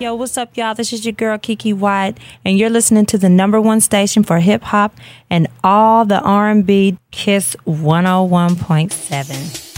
Yo, what's up, y'all? This is your girl, Kiki White, and you're listening to the #1 station for hip-hop and all the R&B, Kiss 101.7.